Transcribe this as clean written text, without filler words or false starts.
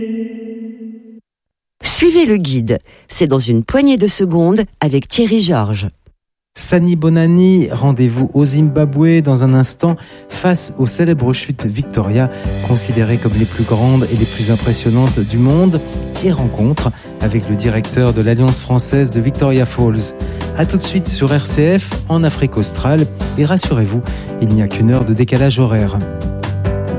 Suivez le guide, c'est dans une poignée de secondes avec Thierry Georges. Sani Bonani, rendez-vous au Zimbabwe dans un instant face aux célèbres chutes Victoria, considérées comme les plus grandes et les plus impressionnantes du monde, et rencontre avec le directeur de l'Alliance française de Victoria Falls. A tout de suite sur RCF, en Afrique australe, et rassurez-vous, il n'y a qu'une heure de décalage horaire.